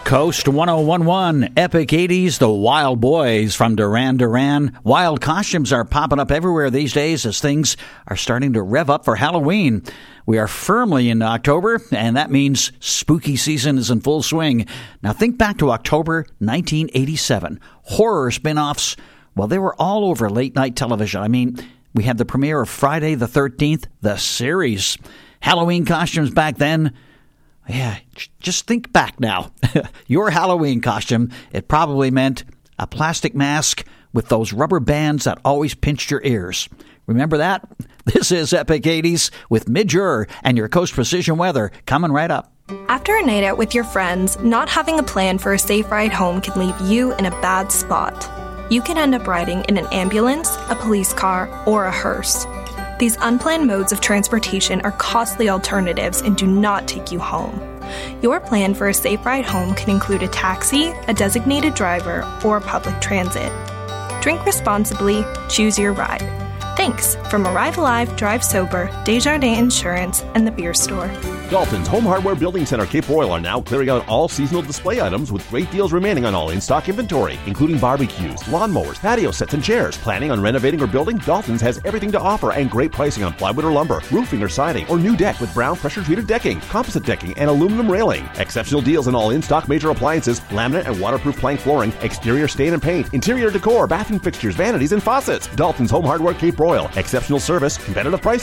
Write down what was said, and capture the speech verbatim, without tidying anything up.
Coast one oh one one, Epic eighties, the Wild Boys from Duran Duran. Wild costumes are popping up everywhere these days as things are starting to rev up for Halloween. We are firmly in October, and that means spooky season is in full swing. Now think back to October nineteen eighty-seven. Horror spin-offs, well, they were all over late-night television. I mean, we had the premiere of Friday the thirteenth, the series. Halloween costumes back then, yeah, just think back now. Your Halloween costume, it probably meant a plastic mask with those rubber bands that always pinched your ears. Remember that? This is Epic eighties with Midge and your Coast Precision Weather coming right up. After a night out with your friends, not having a plan for a safe ride home can leave you in a bad spot. You can end up riding in an ambulance, a police car, or a hearse. These unplanned modes of transportation are costly alternatives and do not take you home. Your plan for a safe ride home can include a taxi, a designated driver, or public transit. Drink responsibly, choose your ride. Thanks from Arrive Alive, Drive Sober, Desjardins Insurance, and the Beer Store. Dalton's Home Hardware Building Center Cape Royal are now clearing out all seasonal display items with great deals remaining on all in-stock inventory, including barbecues, lawnmowers, patio sets, and chairs. Planning on renovating or building? Dalton's has everything to offer and great pricing on plywood or lumber, roofing or siding, or new deck with brown pressure-treated decking, composite decking, and aluminum railing. Exceptional deals on all in-stock major appliances, laminate and waterproof plank flooring, exterior stain and paint, interior decor, bathroom fixtures, vanities, and faucets. Dalton's Home Hardware Cape Royal. Exceptional service, competitive pricing.